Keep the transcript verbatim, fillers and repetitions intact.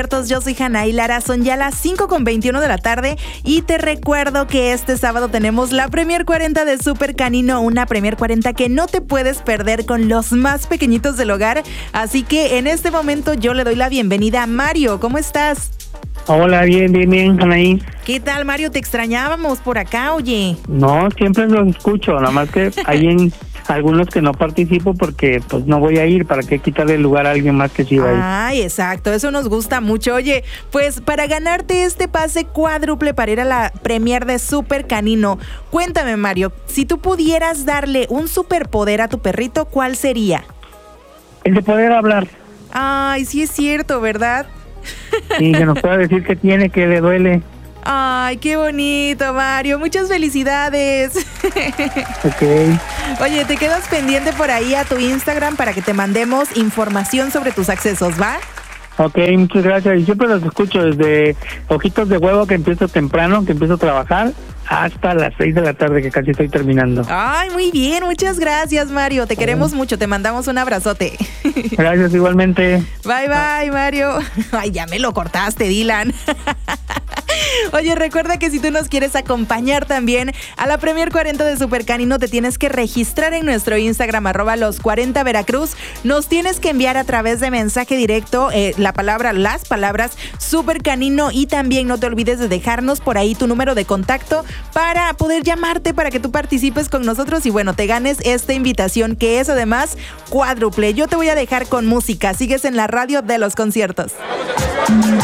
Yo soy Hanaí Lara, son ya las cinco con veintiuno de la tarde y te recuerdo que este sábado tenemos la Premier cuarenta de Super Canino, una Premier cuarenta que no te puedes perder con los más pequeñitos del hogar, así que en este momento yo le doy la bienvenida a Mario. ¿Cómo estás? Hola, bien, bien, bien, Hanaí. ¿Qué tal, Mario? Te extrañábamos por acá, oye. No, siempre los escucho, nada más que hay en algunos que no participo porque pues no voy a ir, ¿para qué quitarle el lugar a alguien más que sí va a ir? Ay, exacto, eso nos gusta mucho. Oye, pues para ganarte este pase cuádruple para ir a la Premier de Super Canino, cuéntame, Mario, si tú pudieras darle un superpoder a tu perrito, ¿cuál sería? El de poder hablar. Ay, sí es cierto, ¿verdad? Sí, que nos pueda decir que tiene, que le duele. Ay, qué bonito, Mario. Muchas felicidades. Ok. Oye, te quedas pendiente por ahí a tu Instagram para que te mandemos información sobre tus accesos, ¿va? Ok, muchas gracias. Y siempre los escucho desde Ojitos de Huevo, que empiezo temprano, que empiezo a trabajar, hasta las seis de la tarde, que casi estoy terminando. Ay, muy bien. Muchas gracias, Mario. Te queremos mucho. Te mandamos un abrazote. Gracias, igualmente. Bye, bye, Mario. Ay, ya me lo cortaste, Dylan. Oye, recuerda que si tú nos quieres acompañar también a la Premier cuarenta de Super Canino, te tienes que registrar en nuestro Instagram, arroba los cuarenta Veracruz. Nos tienes que enviar a través de mensaje directo eh, la palabra, las palabras Super Canino, y también no te olvides de dejarnos por ahí tu número de contacto para poder llamarte, para que tú participes con nosotros y bueno, te ganes esta invitación que es además cuádruple. Yo te voy a dejar con música. Sigues en la radio de los conciertos.